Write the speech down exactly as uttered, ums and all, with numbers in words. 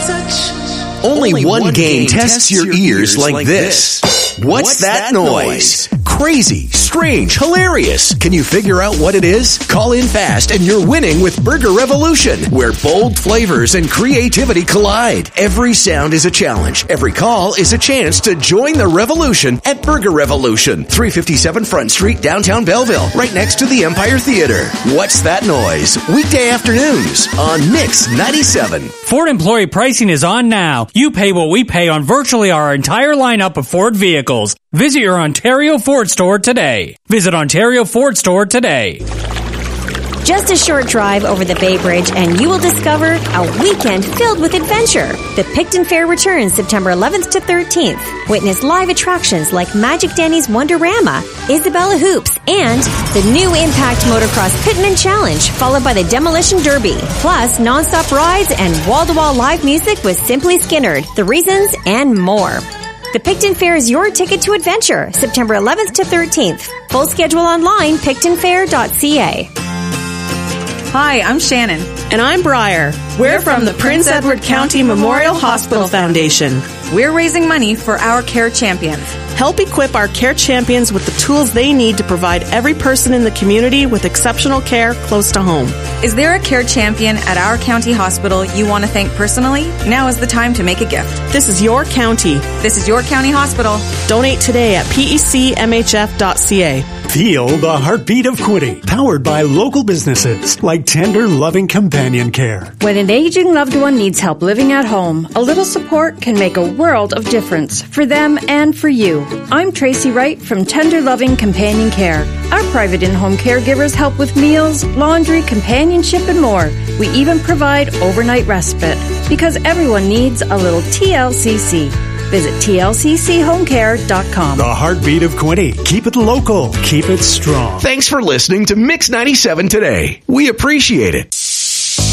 such. Only, Only one, one game, game tests your ears like, like this. What's, What's that, that noise? noise? Crazy, strange, hilarious. Can you figure out what it is? Call in fast and you're winning with Burger Revolution, where bold flavors and creativity collide. Every sound is a challenge. Every call is a chance to join the revolution at Burger Revolution, three fifty-seven Front Street, downtown Belleville, right next to the Empire Theater. What's that noise? Weekday afternoons on Mix ninety-seven. Ford employee pricing is on now. You pay what we pay on virtually our entire lineup of Ford vehicles. Visit your Ontario Ford store today. Visit Ontario Ford store today. Just a short drive over the Bay Bridge and you will discover a weekend filled with adventure. The Picton Fair returns September eleventh to thirteenth. Witness live attractions like Magic Danny's Wonderama, Isabella Hoops, and the new Impact Motocross Pitman Challenge, followed by the Demolition Derby. Plus, nonstop rides and wall-to-wall live music with Simply Skinnerd, The Reasons, and more. The Picton Fair is your ticket to adventure, September eleventh to thirteenth. Full schedule online, picton fair dot c a. Hi, I'm Shannon. And I'm Briar. We're, We're from the Prince Edward County Memorial Hospital Foundation. We're raising money for our Care Champions. Help equip our Care Champions with the tools they need to provide every person in the community with exceptional care close to home. Is there a Care Champion at our county hospital you want to thank personally? Now is the time to make a gift. This is your county. This is your county hospital. Donate today at P E C M H F dot c a. Feel the heartbeat of Quinte, powered by local businesses like Tender Loving Companion Care. When an aging loved one needs help living at home, a little support can make a world of difference for them and for you. I'm Tracy Wright from Tender Loving Companion Care. Our private in-home caregivers help with meals, laundry, companionship, and more. We even provide overnight respite because everyone needs a little T L C C. Visit T L C C home care dot com. The heartbeat of Quinte. Keep it local. Keep it strong. Thanks for listening to Mix ninety-seven today. We appreciate it.